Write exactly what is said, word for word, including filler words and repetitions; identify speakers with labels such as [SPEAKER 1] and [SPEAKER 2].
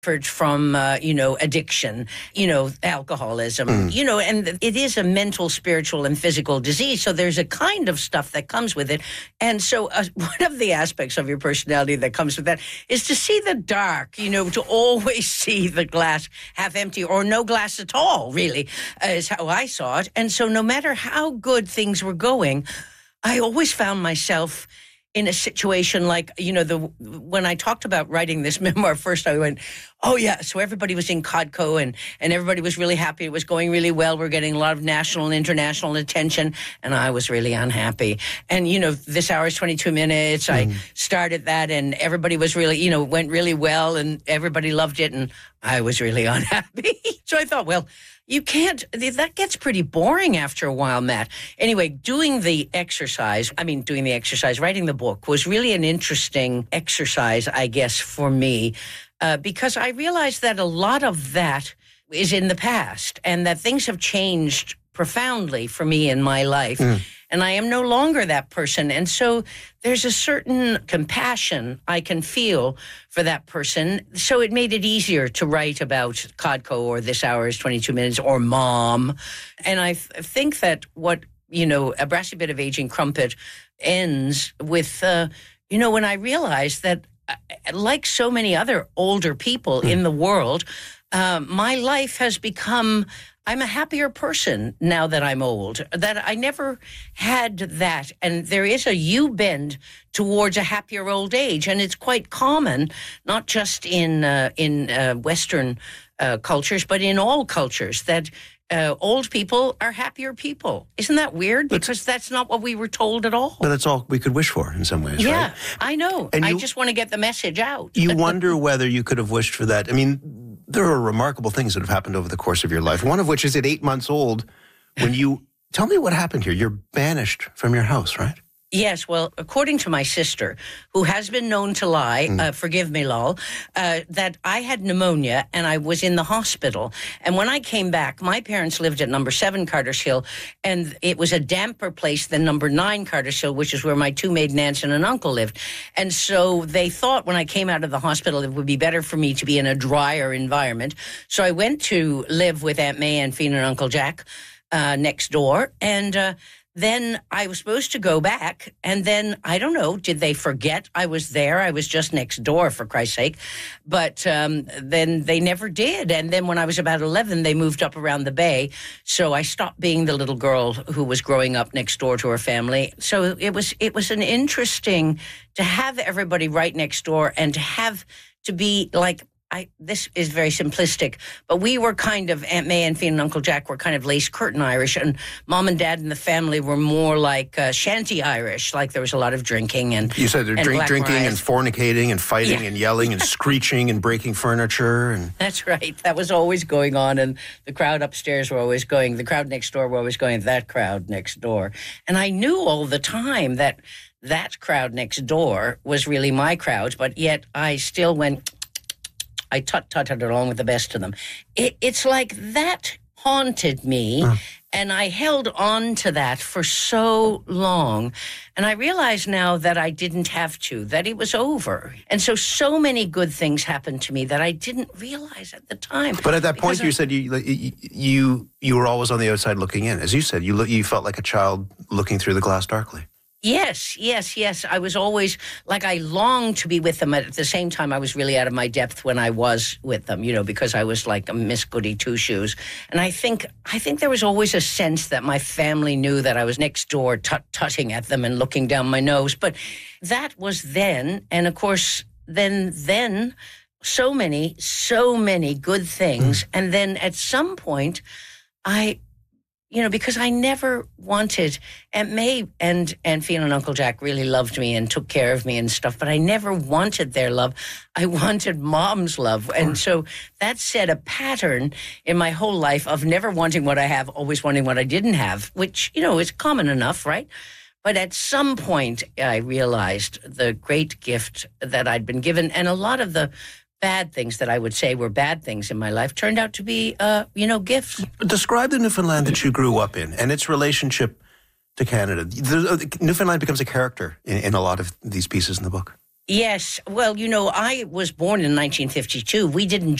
[SPEAKER 1] from, uh, you know, addiction, you know, alcoholism, mm. you know, and it is a mental, spiritual, and physical disease. So there's a kind of stuff that comes with it. And so uh, one of the aspects of your personality that comes with that is to see the dark, you know, to always see the glass half empty or no glass at all, really, uh, is how I saw it. And so no matter how good things were going, I always found myself in a situation like, you know, the when I talked about writing this memoir, first I went, oh, yeah, so everybody was in Codco and, and everybody was really happy. It was going really well. We're getting a lot of national and international attention, and I was really unhappy. And, you know, This Hour is twenty-two minutes. Mm. I started that, and everybody was really, you know, went really well, and everybody loved it, and I was really unhappy. So I thought, well, you can't, that gets pretty boring after a while, Matt. Anyway, doing the exercise, I mean, doing the exercise, writing the book was really an interesting exercise, I guess, for me, uh, because I realized that a lot of that is in the past and that things have changed profoundly for me in my life. Mm. And I am no longer that person. And so there's a certain compassion I can feel for that person. So it made it easier to write about Codco or This Hour is twenty-two minutes or Mom. And I th- think that what, you know, A Brassy Bit of Aging Crumpet ends with, uh, you know, when I realized that, uh, like so many other older people mm. in the world, uh, my life has become... I'm a happier person now that I'm old, that I never had that. And there is a U-bend towards a happier old age. And it's quite common, not just in uh, in uh, Western uh, cultures, but in all cultures, that uh, old people are happier people. Isn't that weird? Because that's not what we were told at all.
[SPEAKER 2] But that's all we could wish for in some ways,
[SPEAKER 1] yeah,
[SPEAKER 2] right?
[SPEAKER 1] I know.
[SPEAKER 2] And
[SPEAKER 1] I
[SPEAKER 2] you,
[SPEAKER 1] just want to get the message out.
[SPEAKER 2] You wonder whether you could have wished for that. I mean... There are remarkable things that have happened over the course of your life, one of which is at eight months old when you... Tell me what happened here. You're banished from your house, right?
[SPEAKER 1] Yes, well, according to my sister, who has been known to lie, mm. uh, forgive me, lol, uh, that I had pneumonia and I was in the hospital. And when I came back, my parents lived at number seven Carter's Hill, and it was a damper place than number nine Carter's Hill, which is where my two maiden aunts and an uncle lived. And so they thought when I came out of the hospital, it would be better for me to be in a drier environment. So I went to live with Aunt May, Aunt Fina, and Uncle Jack uh, next door, and... Uh, Then I was supposed to go back, and then, I don't know, did they forget I was there? I was just next door, for Christ's sake. But um, then they never did. And then when I was about eleven, they moved up around the bay. So I stopped being the little girl who was growing up next door to her family. So it was it was an interesting to have everybody right next door and to have to be like, I, this is very simplistic, but we were kind of, Aunt May, Aunt Fina, and Uncle Jack were kind of lace curtain Irish, and Mom and Dad and the family were more like uh, shanty Irish, like there was a lot of drinking and
[SPEAKER 2] You said they're
[SPEAKER 1] and
[SPEAKER 2] drink, drinking and fornicating and fighting
[SPEAKER 1] yeah.
[SPEAKER 2] and yelling and screeching and breaking furniture. And
[SPEAKER 1] That's right. That was always going on, and the crowd upstairs were always going, the crowd next door were always going, that crowd next door. And I knew all the time that that crowd next door was really my crowd, but yet I still went... I tut-tutted along with the best of them. It, it's like that haunted me, uh. and I held on to that for so long. And I realize now that I didn't have to, that it was over. And so, so many good things happened to me that I didn't realize at the time.
[SPEAKER 2] But at that point, you I, said you, you you were always on the outside looking in. As you said, you, you felt like a child looking through the glass darkly.
[SPEAKER 1] Yes, yes, yes. I was always, like, I longed to be with them. At the same time, I was really out of my depth when I was with them, you know, because I was like a Miss Goody Two-Shoes. And I think I think there was always a sense that my family knew that I was next door tut-tutting at them and looking down my nose. But that was then. And, of course, then, then, so many, so many good things. Mm. And then at some point, I... You know, because I never wanted, Aunt May and Aunt Fina and Uncle Jack really loved me and took care of me and stuff, but I never wanted their love. I wanted Mom's love. And so that set a pattern in my whole life of never wanting what I have, always wanting what I didn't have, which, you know, is common enough, right? But at some point, I realized the great gift that I'd been given, and a lot of the bad things that I would say were bad things in my life turned out to be, uh, you know, gifts.
[SPEAKER 2] Describe the Newfoundland that you grew up in and its relationship to Canada. The, the, Newfoundland becomes a character in, in a lot of these pieces in the book.
[SPEAKER 1] Yes. Well, you know, I was born in nineteen fifty-two. We didn't